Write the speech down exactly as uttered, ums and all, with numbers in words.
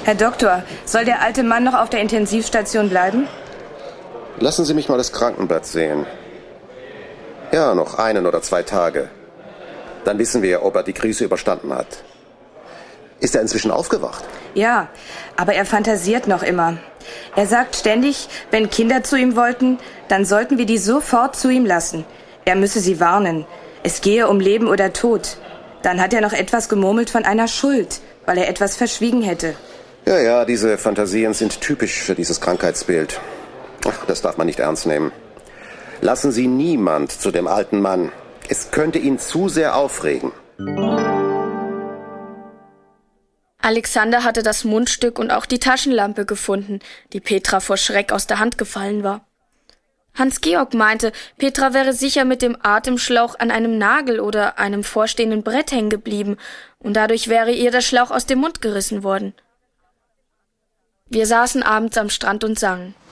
Herr Doktor, soll der alte Mann noch auf der Intensivstation bleiben? Lassen Sie mich mal das Krankenbett sehen. Ja, noch einen oder zwei Tage. Dann wissen wir, ob er die Krise überstanden hat. Ist er inzwischen aufgewacht? Ja, aber er fantasiert noch immer. Er sagt ständig, wenn Kinder zu ihm wollten, dann sollten wir die sofort zu ihm lassen. Er müsse sie warnen. Es gehe um Leben oder Tod. Dann hat er noch etwas gemurmelt von einer Schuld, weil er etwas verschwiegen hätte. Ja, ja, diese Fantasien sind typisch für dieses Krankheitsbild. Ach, das darf man nicht ernst nehmen. Lassen Sie niemand zu dem alten Mann. Es könnte ihn zu sehr aufregen. Alexander hatte das Mundstück und auch die Taschenlampe gefunden, die Petra vor Schreck aus der Hand gefallen war. Hans-Georg meinte, Petra wäre sicher mit dem Atemschlauch an einem Nagel oder einem vorstehenden Brett hängen geblieben und dadurch wäre ihr der Schlauch aus dem Mund gerissen worden. Wir saßen abends am Strand und sangen.